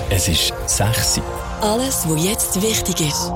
Es ist 6 Uhr. Alles, was jetzt wichtig ist.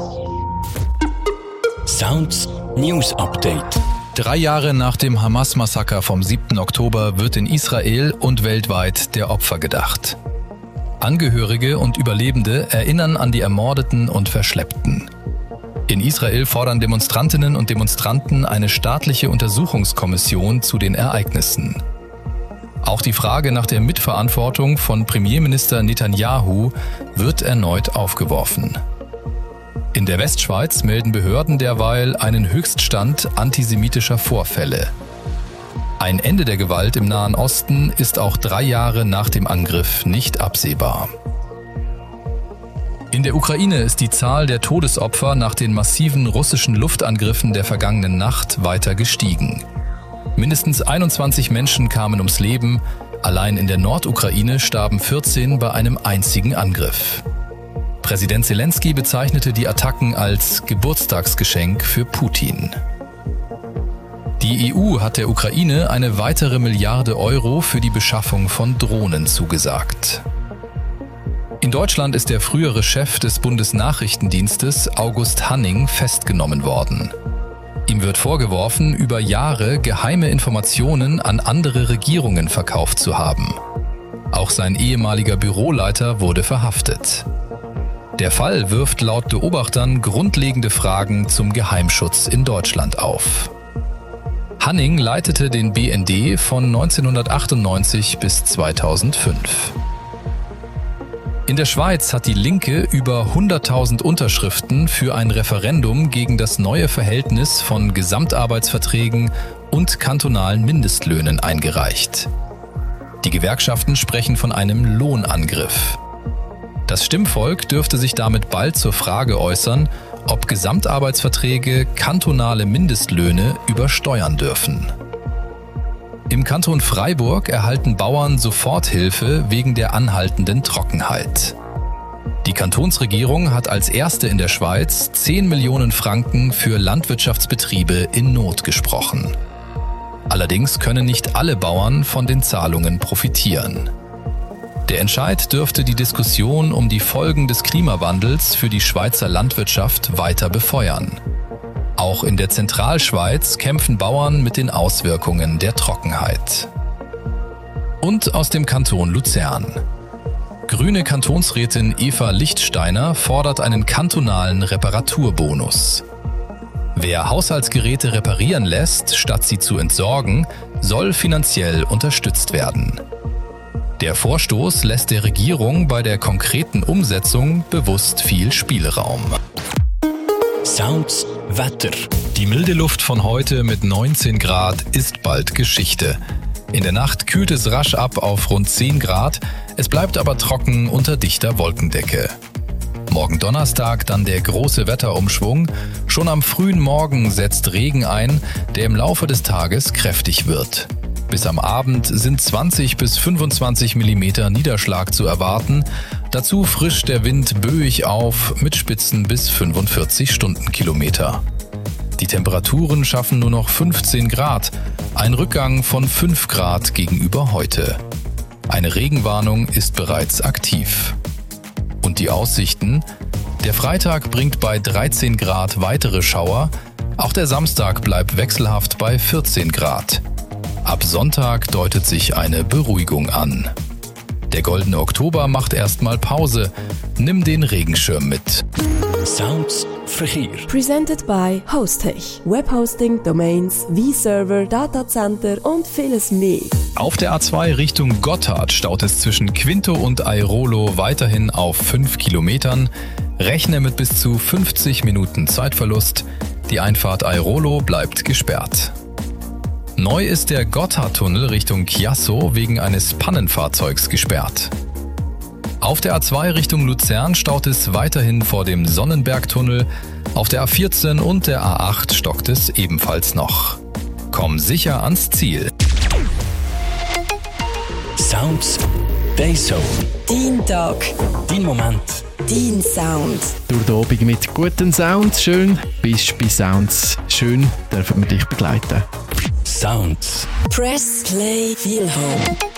Sounds News Update. 3 Jahre nach dem Hamas-Massaker vom 7. Oktober wird in Israel und weltweit der Opfer gedacht. Angehörige und Überlebende erinnern an die Ermordeten und Verschleppten. In Israel fordern Demonstrantinnen und Demonstranten eine staatliche Untersuchungskommission zu den Ereignissen. Auch die Frage nach der Mitverantwortung von Premierminister Netanyahu wird erneut aufgeworfen. In der Westschweiz melden Behörden derweil einen Höchststand antisemitischer Vorfälle. Ein Ende der Gewalt im Nahen Osten ist auch 3 Jahre nach dem Angriff nicht absehbar. In der Ukraine ist die Zahl der Todesopfer nach den massiven russischen Luftangriffen der vergangenen Nacht weiter gestiegen. Mindestens 21 Menschen kamen ums Leben, allein in der Nordukraine starben 14 bei einem einzigen Angriff. Präsident Zelensky bezeichnete die Attacken als Geburtstagsgeschenk für Putin. Die EU hat der Ukraine eine weitere Milliarde Euro für die Beschaffung von Drohnen zugesagt. In Deutschland ist der frühere Chef des Bundesnachrichtendienstes, August Hanning, festgenommen worden. Ihm wird vorgeworfen, über Jahre geheime Informationen an andere Regierungen verkauft zu haben. Auch sein ehemaliger Büroleiter wurde verhaftet. Der Fall wirft laut Beobachtern grundlegende Fragen zum Geheimschutz in Deutschland auf. Hanning leitete den BND von 1998 bis 2005. In der Schweiz hat die Linke über 100.000 Unterschriften für ein Referendum gegen das neue Verhältnis von Gesamtarbeitsverträgen und kantonalen Mindestlöhnen eingereicht. Die Gewerkschaften sprechen von einem Lohnangriff. Das Stimmvolk dürfte sich damit bald zur Frage äußern, ob Gesamtarbeitsverträge kantonale Mindestlöhne übersteuern dürfen. Im Kanton Freiburg erhalten Bauern Soforthilfe wegen der anhaltenden Trockenheit. Die Kantonsregierung hat als erste in der Schweiz 10 Millionen Franken für Landwirtschaftsbetriebe in Not gesprochen. Allerdings können nicht alle Bauern von den Zahlungen profitieren. Der Entscheid dürfte die Diskussion um die Folgen des Klimawandels für die Schweizer Landwirtschaft weiter befeuern. Auch in der Zentralschweiz kämpfen Bauern mit den Auswirkungen der Trockenheit. Und aus dem Kanton Luzern. Grüne Kantonsrätin Eva Lichtsteiner fordert einen kantonalen Reparaturbonus. Wer Haushaltsgeräte reparieren lässt, statt sie zu entsorgen, soll finanziell unterstützt werden. Der Vorstoß lässt der Regierung bei der konkreten Umsetzung bewusst viel Spielraum. Sounds Wetter. Die milde Luft von heute mit 19 Grad ist bald Geschichte. In der Nacht kühlt es rasch ab auf rund 10 Grad, es bleibt aber trocken unter dichter Wolkendecke. Morgen Donnerstag dann der große Wetterumschwung. Schon am frühen Morgen setzt Regen ein, der im Laufe des Tages kräftig wird. Bis am Abend sind 20 bis 25 mm Niederschlag zu erwarten. Dazu frischt der Wind böig auf mit Spitzen bis 45 Stundenkilometer. Die Temperaturen schaffen nur noch 15 Grad, ein Rückgang von 5 Grad gegenüber heute. Eine Regenwarnung ist bereits aktiv. Und die Aussichten? Der Freitag bringt bei 13 Grad weitere Schauer, auch der Samstag bleibt wechselhaft bei 14 Grad. Ab Sonntag deutet sich eine Beruhigung an. Der goldene Oktober macht erstmal Pause. Nimm den Regenschirm mit. Sounds Verkehr. Presented by Hostech. Webhosting, Domains, V-Server, Datacenter und vieles mehr. Auf der A2 Richtung Gotthard staut es zwischen Quinto und Airolo weiterhin auf 5 Kilometern. Rechne mit bis zu 50 Minuten Zeitverlust. Die Einfahrt Airolo bleibt gesperrt. Neu ist der Gotthardtunnel Richtung Chiasso wegen eines Pannenfahrzeugs gesperrt. Auf der A2 Richtung Luzern staut es weiterhin vor dem Sonnenbergtunnel. Auf der A14 und der A8 stockt es ebenfalls noch. Komm sicher ans Ziel. Sounds Dayzone. Dein Tag. Dein Moment. Dein Sound. Durch den Abend mit guten Sounds. Schön bist bei Sounds. Schön dürfen wir dich begleiten. Sounds. Press Play Feel Home.